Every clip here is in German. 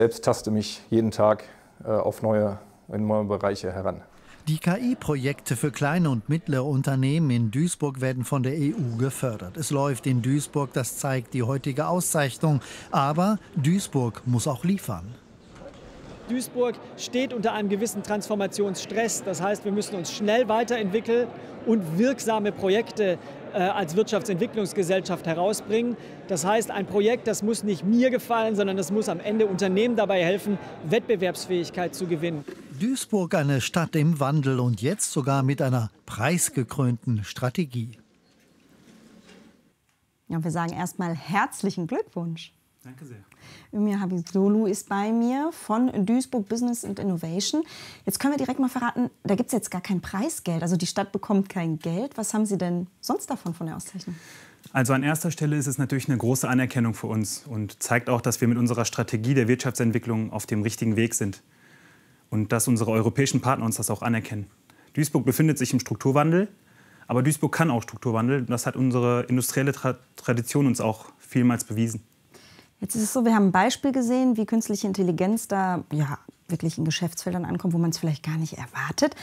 Selbst taste mich jeden Tag in neue Bereiche heran. Die KI-Projekte für kleine und mittlere Unternehmen in Duisburg werden von der EU gefördert. Es läuft in Duisburg, das zeigt die heutige Auszeichnung. Aber Duisburg muss auch liefern. Duisburg steht unter einem gewissen Transformationsstress. Das heißt, wir müssen uns schnell weiterentwickeln und wirksame Projekte als Wirtschaftsentwicklungsgesellschaft herausbringen. Das heißt, ein Projekt, das muss nicht mir gefallen, sondern das muss am Ende Unternehmen dabei helfen, Wettbewerbsfähigkeit zu gewinnen. Duisburg, eine Stadt im Wandel und jetzt sogar mit einer preisgekrönten Strategie. Ja, wir sagen erstmal herzlichen Glückwunsch. Danke sehr. Ümir Habibzoglu ist bei mir von Duisburg Business and Innovation. Jetzt können wir direkt mal verraten, da gibt es jetzt gar kein Preisgeld. Also die Stadt bekommt kein Geld. Was haben Sie denn sonst davon von der Auszeichnung? Also an erster Stelle ist es natürlich eine große Anerkennung für uns und zeigt auch, dass wir mit unserer Strategie der Wirtschaftsentwicklung auf dem richtigen Weg sind. Und dass unsere europäischen Partner uns das auch anerkennen. Duisburg befindet sich im Strukturwandel, aber Duisburg kann auch Strukturwandel. Das hat unsere industrielle Tradition uns auch vielmals bewiesen. Jetzt ist es so, wir haben ein Beispiel gesehen, wie künstliche Intelligenz da wirklich in Geschäftsfeldern ankommt, wo man es vielleicht gar nicht erwartet.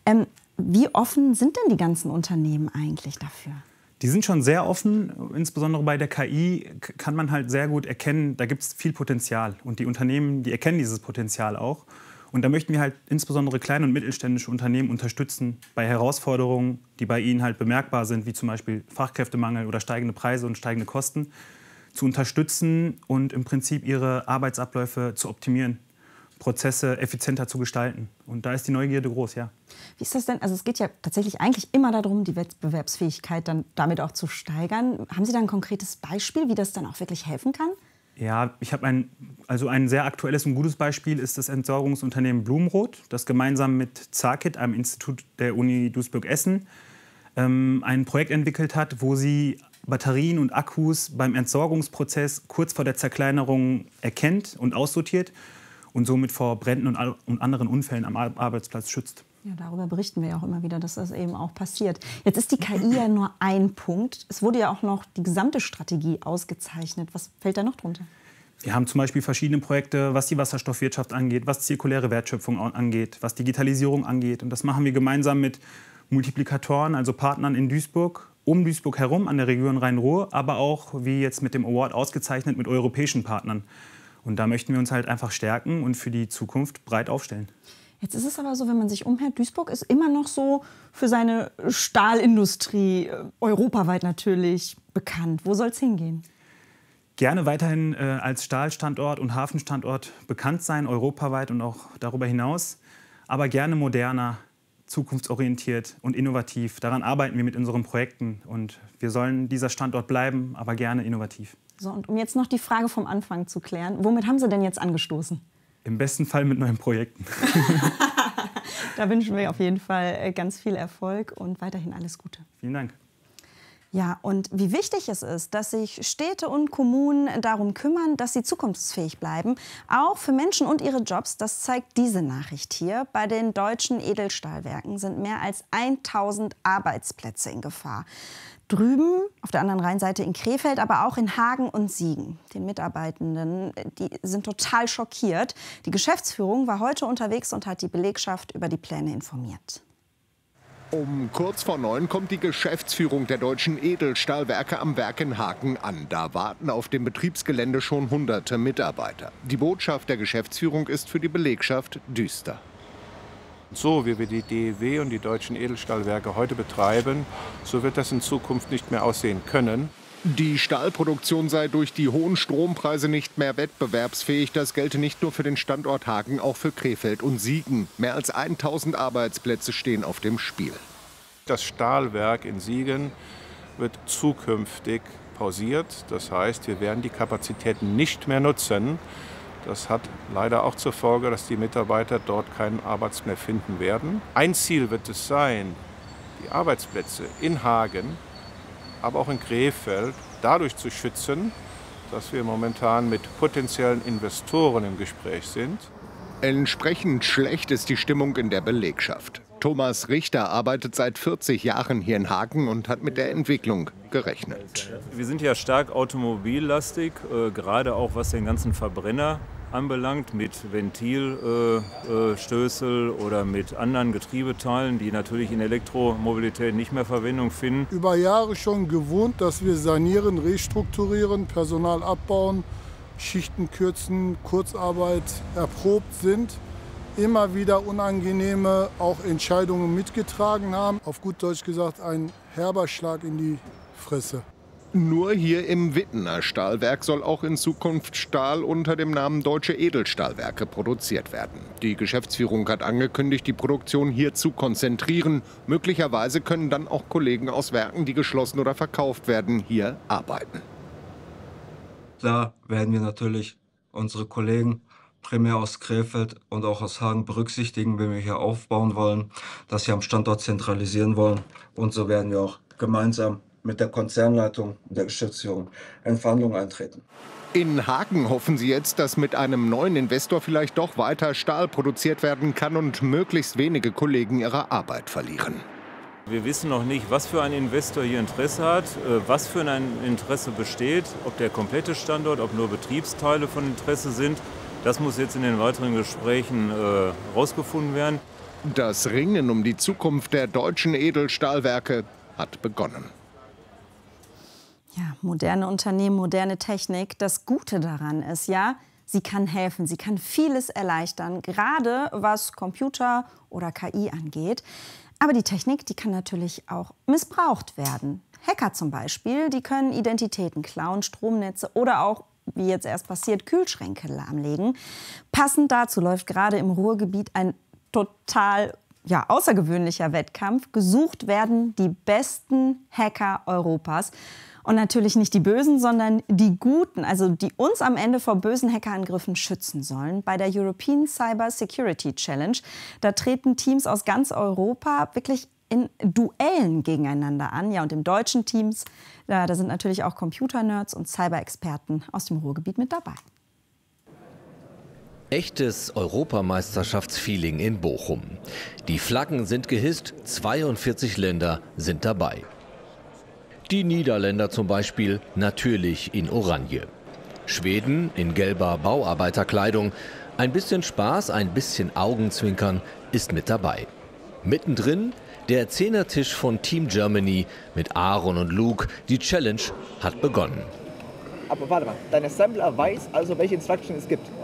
Wie offen sind denn die ganzen Unternehmen eigentlich dafür? Die sind schon sehr offen. Insbesondere bei der KI kann man halt sehr gut erkennen, da gibt es viel Potenzial. Und die Unternehmen, die erkennen dieses Potenzial auch. Und da möchten wir halt insbesondere kleine und mittelständische Unternehmen unterstützen bei Herausforderungen, die bei ihnen halt bemerkbar sind, wie zum Beispiel Fachkräftemangel oder steigende Preise und steigende Kosten, zu unterstützen und im Prinzip ihre Arbeitsabläufe zu optimieren, Prozesse effizienter zu gestalten. Und da ist die Neugierde groß, ja. Wie ist das denn? Also es geht ja tatsächlich eigentlich immer darum, die Wettbewerbsfähigkeit dann damit auch zu steigern. Haben Sie da ein konkretes Beispiel, wie das dann auch wirklich helfen kann? Ja, ich habe ein sehr aktuelles und gutes Beispiel ist das Entsorgungsunternehmen Blumenroth, das gemeinsam mit ZAKIT, einem Institut der Uni Duisburg-Essen, ein Projekt entwickelt hat, wo sie Batterien und Akkus beim Entsorgungsprozess kurz vor der Zerkleinerung erkennt und aussortiert und somit vor Bränden und anderen Unfällen am Arbeitsplatz schützt. Ja, darüber berichten wir ja auch immer wieder, dass das eben auch passiert. Jetzt ist die KI ja nur ein Punkt. Es wurde ja auch noch die gesamte Strategie ausgezeichnet. Was fällt da noch drunter? Wir haben zum Beispiel verschiedene Projekte, was die Wasserstoffwirtschaft angeht, was zirkuläre Wertschöpfung angeht, was Digitalisierung angeht. Und das machen wir gemeinsam mit Multiplikatoren, also Partnern in Duisburg, um Duisburg herum, an der Region Rhein-Ruhr, aber auch, wie jetzt mit dem Award ausgezeichnet, mit europäischen Partnern. Und da möchten wir uns halt einfach stärken und für die Zukunft breit aufstellen. Jetzt ist es aber so, wenn man sich umhört, Duisburg ist immer noch so für seine Stahlindustrie, europaweit natürlich, bekannt. Wo soll es hingehen? Gerne weiterhin als Stahlstandort und Hafenstandort bekannt sein, europaweit und auch darüber hinaus. Aber gerne moderner, zukunftsorientiert und innovativ. Daran arbeiten wir mit unseren Projekten. Und wir sollen dieser Standort bleiben, aber gerne innovativ. So, und um jetzt noch die Frage vom Anfang zu klären, womit haben Sie denn jetzt angestoßen? Im besten Fall mit neuen Projekten. Da wünschen wir auf jeden Fall ganz viel Erfolg und weiterhin alles Gute. Vielen Dank. Ja, und wie wichtig es ist, dass sich Städte und Kommunen darum kümmern, dass sie zukunftsfähig bleiben, auch für Menschen und ihre Jobs, das zeigt diese Nachricht hier. Bei den deutschen Edelstahlwerken sind mehr als 1000 Arbeitsplätze in Gefahr. Drüben auf der anderen Rheinseite in Krefeld, aber auch in Hagen und Siegen. Die Mitarbeitenden, die sind total schockiert. Die Geschäftsführung war heute unterwegs und hat die Belegschaft über die Pläne informiert. Um kurz vor 9 kommt die Geschäftsführung der deutschen Edelstahlwerke am Werk in Hagen an. Da warten auf dem Betriebsgelände schon hunderte Mitarbeiter. Die Botschaft der Geschäftsführung ist für die Belegschaft düster. So wie wir die DEW und die deutschen Edelstahlwerke heute betreiben, so wird das in Zukunft nicht mehr aussehen können. Die Stahlproduktion sei durch die hohen Strompreise nicht mehr wettbewerbsfähig. Das gelte nicht nur für den Standort Hagen, auch für Krefeld und Siegen. Mehr als 1000 Arbeitsplätze stehen auf dem Spiel. Das Stahlwerk in Siegen wird zukünftig pausiert. Das heißt, wir werden die Kapazitäten nicht mehr nutzen. Das hat leider auch zur Folge, dass die Mitarbeiter dort keinen Arbeitsplatz mehr finden werden. Ein Ziel wird es sein, die Arbeitsplätze in Hagen, aber auch in Krefeld dadurch zu schützen, dass wir momentan mit potenziellen Investoren im Gespräch sind. Entsprechend schlecht ist die Stimmung in der Belegschaft. Thomas Richter arbeitet seit 40 Jahren hier in Hagen und hat mit der Entwicklung gerechnet. Wir sind ja stark automobillastig, gerade auch was den ganzen Verbrenner anbelangt, mit Ventilstößel oder mit anderen Getriebeteilen, die natürlich in Elektromobilität nicht mehr Verwendung finden. Über Jahre schon gewohnt, dass wir sanieren, restrukturieren, Personal abbauen, Schichten kürzen, Kurzarbeit erprobt sind. Immer wieder unangenehme auch Entscheidungen mitgetragen haben. Auf gut Deutsch gesagt, ein herber Schlag in die Fresse. Nur hier im Wittener Stahlwerk soll auch in Zukunft Stahl unter dem Namen Deutsche Edelstahlwerke produziert werden. Die Geschäftsführung hat angekündigt, die Produktion hier zu konzentrieren. Möglicherweise können dann auch Kollegen aus Werken, die geschlossen oder verkauft werden, hier arbeiten. Da werden wir natürlich unsere Kollegen primär aus Krefeld und auch aus Hagen berücksichtigen, wenn wir hier aufbauen wollen, dass wir am Standort zentralisieren wollen. Und so werden wir auch gemeinsam mit der Konzernleitung und der Geschäftsführung in Verhandlungen eintreten. In Hagen hoffen sie jetzt, dass mit einem neuen Investor vielleicht doch weiter Stahl produziert werden kann und möglichst wenige Kollegen ihre Arbeit verlieren. Wir wissen noch nicht, was für ein Investor hier Interesse hat, was für ein Interesse besteht, ob der komplette Standort, ob nur Betriebsteile von Interesse sind. Das muss jetzt in den weiteren Gesprächen rausgefunden werden. Das Ringen um die Zukunft der deutschen Edelstahlwerke hat begonnen. Ja, moderne Unternehmen, moderne Technik. Das Gute daran ist ja, sie kann helfen, sie kann vieles erleichtern, gerade was Computer oder KI angeht. Aber die Technik, die kann natürlich auch missbraucht werden. Hacker zum Beispiel, die können Identitäten klauen, Stromnetze oder auch, wie jetzt erst passiert, Kühlschränke lahmlegen. Passend dazu läuft gerade im Ruhrgebiet ein total außergewöhnlicher Wettkampf. Gesucht werden die besten Hacker Europas. Und natürlich nicht die Bösen, sondern die Guten, also die uns am Ende vor bösen Hackerangriffen schützen sollen. Bei der European Cyber Security Challenge, da treten Teams aus ganz Europa wirklich in Duellen gegeneinander an. Ja, und im deutschen Teams, da sind natürlich auch Computernerds und Cyber-Experten aus dem Ruhrgebiet mit dabei. Echtes Europameisterschaftsfeeling in Bochum. Die Flaggen sind gehisst, 42 Länder sind dabei. Die Niederländer zum Beispiel natürlich in Oranje. Schweden in gelber Bauarbeiterkleidung. Ein bisschen Spaß, ein bisschen Augenzwinkern ist mit dabei. Mittendrin der Zehnertisch von Team Germany mit Aaron und Luke. Die Challenge hat begonnen. Aber warte mal, dein Assembler weiß also, welche Instructions es gibt.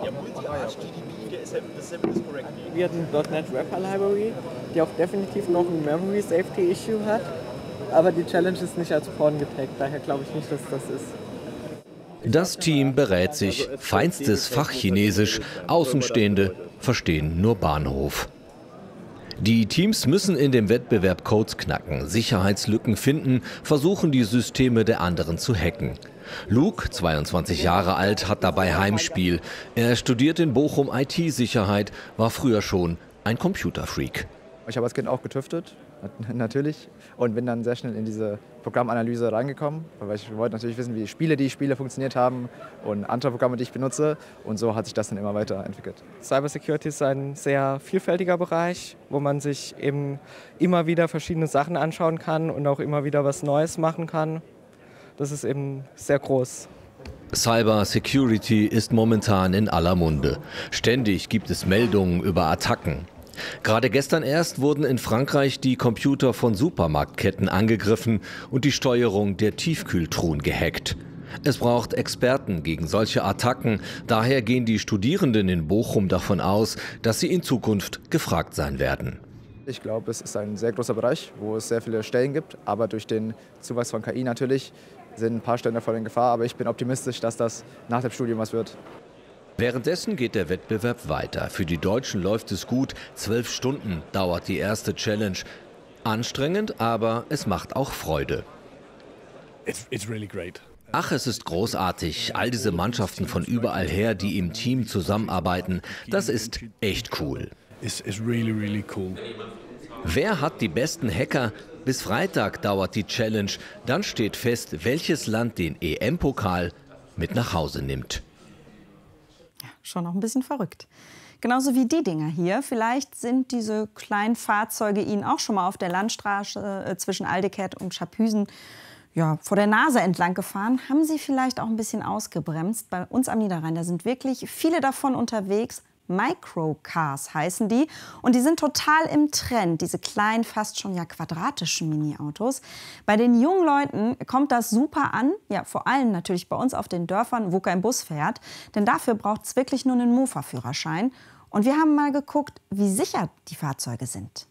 Wir hatten .NET Wrapper Library, die auch definitiv noch ein Memory Safety Issue hat. Aber die Challenge ist nicht als Porn getaggt, daher glaube ich nicht, dass das ist. Das Team berät sich, feinstes Fachchinesisch, Außenstehende verstehen nur Bahnhof. Die Teams müssen in dem Wettbewerb Codes knacken, Sicherheitslücken finden, versuchen die Systeme der anderen zu hacken. Luke, 22 Jahre alt, hat dabei Heimspiel. Er studiert in Bochum IT-Sicherheit, war früher schon ein Computerfreak. Ich habe als Kind auch getüftet, natürlich, und bin dann sehr schnell in diese Programmanalyse reingekommen, weil ich wollte natürlich wissen, wie die Spiele funktioniert haben und andere Programme, die ich benutze, und so hat sich das dann immer weiterentwickelt. Cybersecurity ist ein sehr vielfältiger Bereich, wo man sich eben immer wieder verschiedene Sachen anschauen kann und auch immer wieder was Neues machen kann. Das ist eben sehr groß. Cyber Security ist momentan in aller Munde. Ständig gibt es Meldungen über Attacken. Gerade gestern erst wurden in Frankreich die Computer von Supermarktketten angegriffen und die Steuerung der Tiefkühltruhen gehackt. Es braucht Experten gegen solche Attacken. Daher gehen die Studierenden in Bochum davon aus, dass sie in Zukunft gefragt sein werden. Ich glaube, es ist ein sehr großer Bereich, wo es sehr viele Stellen gibt. Aber durch den Zuwachs von KI natürlich sind ein paar Stellen davor in Gefahr. Aber ich bin optimistisch, dass das nach dem Studium was wird. Währenddessen geht der Wettbewerb weiter. Für die Deutschen läuft es gut. 12 Stunden dauert die erste Challenge. Anstrengend, aber es macht auch Freude. Ach, es ist großartig. All diese Mannschaften von überall her, die im Team zusammenarbeiten, das ist echt cool. Wer hat die besten Hacker? Bis Freitag dauert die Challenge. Dann steht fest, welches Land den EM-Pokal mit nach Hause nimmt. Schon noch ein bisschen verrückt. Genauso wie die Dinger hier. Vielleicht sind diese kleinen Fahrzeuge Ihnen auch schon mal auf der Landstraße zwischen Aldekert und Scharphusen vor der Nase entlang gefahren, haben sie vielleicht auch ein bisschen ausgebremst. Bei uns am Niederrhein, da sind wirklich viele davon unterwegs. Microcars heißen die und die sind total im Trend, diese kleinen, fast schon quadratischen Mini-Autos. Bei den jungen Leuten kommt das super an, vor allem natürlich bei uns auf den Dörfern, wo kein Bus fährt, denn dafür braucht es wirklich nur einen Mofa-Führerschein. Und wir haben mal geguckt, wie sicher die Fahrzeuge sind.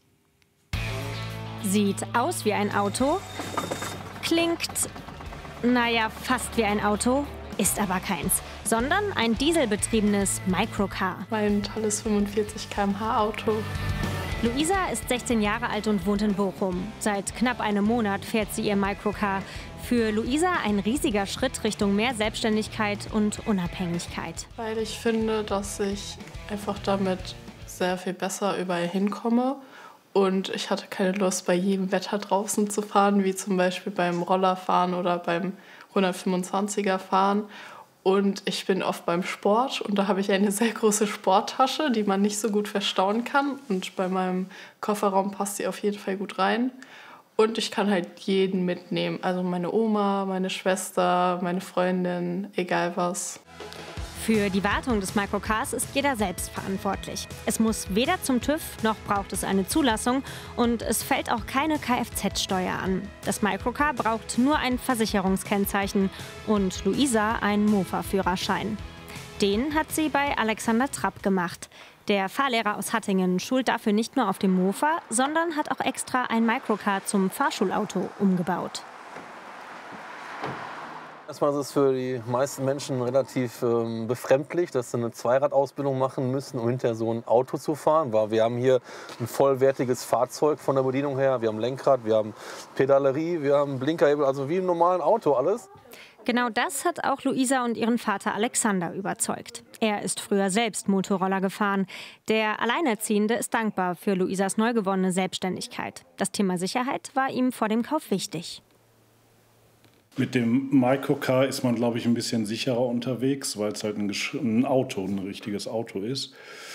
Sieht aus wie ein Auto, klingt, fast wie ein Auto, ist aber keins, sondern ein dieselbetriebenes Microcar. Mein tolles 45 km/h Auto. Luisa ist 16 Jahre alt und wohnt in Bochum. Seit knapp einem Monat fährt sie ihr Microcar. Für Luisa ein riesiger Schritt Richtung mehr Selbstständigkeit und Unabhängigkeit. Weil ich finde, dass ich einfach damit sehr viel besser überall hinkomme. Und ich hatte keine Lust, bei jedem Wetter draußen zu fahren, wie zum Beispiel beim Rollerfahren oder beim 125er fahren. Und ich bin oft beim Sport und da habe ich eine sehr große Sporttasche, die man nicht so gut verstauen kann. Und bei meinem Kofferraum passt sie auf jeden Fall gut rein. Und ich kann halt jeden mitnehmen, also meine Oma, meine Schwester, meine Freundin, egal was. Für die Wartung des Microcars ist jeder selbst verantwortlich. Es muss weder zum TÜV, noch braucht es eine Zulassung und es fällt auch keine Kfz-Steuer an. Das Microcar braucht nur ein Versicherungskennzeichen und Luisa einen Mofa-Führerschein. Den hat sie bei Alexander Trapp gemacht. Der Fahrlehrer aus Hattingen schult dafür nicht nur auf dem Mofa, sondern hat auch extra ein Microcar zum Fahrschulauto umgebaut. Erstmal ist es für die meisten Menschen relativ befremdlich, dass sie eine Zweiradausbildung machen müssen, um hinterher so ein Auto zu fahren. Weil wir haben hier ein vollwertiges Fahrzeug von der Bedienung her. Wir haben Lenkrad, wir haben Pedalerie, wir haben Blinkerhebel, also wie im normalen Auto alles. Genau das hat auch Luisa und ihren Vater Alexander überzeugt. Er ist früher selbst Motorroller gefahren. Der Alleinerziehende ist dankbar für Luisas neu gewonnene Selbstständigkeit. Das Thema Sicherheit war ihm vor dem Kauf wichtig. Mit dem Microcar ist man, glaube ich, ein bisschen sicherer unterwegs, weil es halt ein Auto, ein richtiges Auto ist.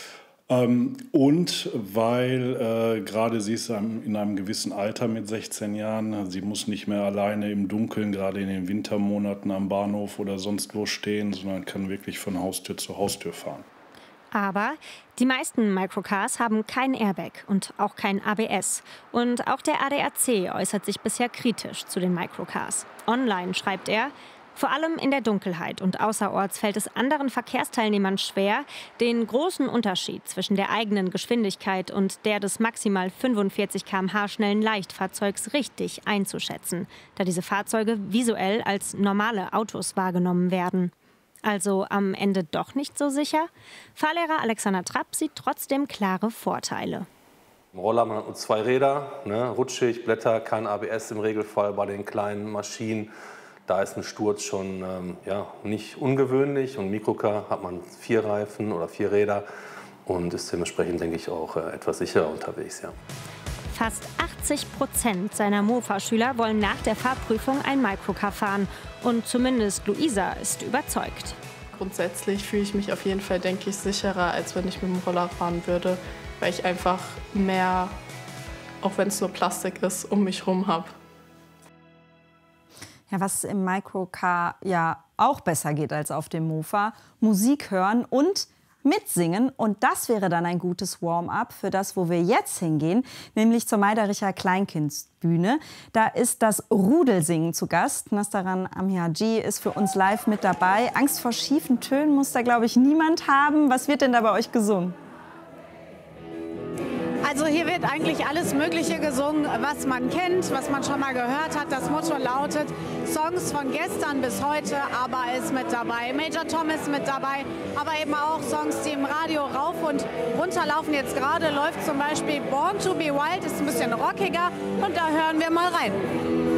Und weil gerade sie ist in einem gewissen Alter mit 16 Jahren, sie muss nicht mehr alleine im Dunkeln, gerade in den Wintermonaten am Bahnhof oder sonst wo stehen, sondern kann wirklich von Haustür zu Haustür fahren. Aber die meisten Microcars haben kein Airbag und auch kein ABS. Und auch der ADAC äußert sich bisher kritisch zu den Microcars. Online schreibt er: Vor allem in der Dunkelheit und außerorts fällt es anderen Verkehrsteilnehmern schwer, den großen Unterschied zwischen der eigenen Geschwindigkeit und der des maximal 45 km/h schnellen Leichtfahrzeugs richtig einzuschätzen, da diese Fahrzeuge visuell als normale Autos wahrgenommen werden. Also am Ende doch nicht so sicher? Fahrlehrer Alexander Trapp sieht trotzdem klare Vorteile. Im Roller man hat nur 2 Räder, rutschig, Blätter, kein ABS im Regelfall bei den kleinen Maschinen. Da ist ein Sturz schon nicht ungewöhnlich. Und im Microcar hat man 4 Reifen oder 4 Räder und ist dementsprechend, denke ich, auch etwas sicherer unterwegs. Ja. Fast 80% seiner Mofa-Schüler wollen nach der Fahrprüfung ein Microcar fahren. Und zumindest Luisa ist überzeugt. Grundsätzlich fühle ich mich auf jeden Fall, denke ich, sicherer, als wenn ich mit dem Roller fahren würde, weil ich einfach mehr, auch wenn es nur Plastik ist, um mich herum habe. Ja, was im Microcar auch besser geht als auf dem Mofa: Musik hören und mitsingen. Und das wäre dann ein gutes Warm-up für das, wo wir jetzt hingehen, nämlich zur Meidericher Kleinkindsbühne. Da ist das Rudelsingen zu Gast. Nastaran Amhiaji ist für uns live mit dabei. Angst vor schiefen Tönen muss da, glaube ich, niemand haben. Was wird denn da bei euch gesungen? Also hier wird eigentlich alles Mögliche gesungen, was man kennt, was man schon mal gehört hat. Das Motto lautet: Songs von gestern bis heute, ABBA ist mit dabei, Major Tom ist mit dabei, aber eben auch Songs, die im Radio rauf und runter laufen. Jetzt gerade läuft zum Beispiel Born to be Wild, ist ein bisschen rockiger und da hören wir mal rein.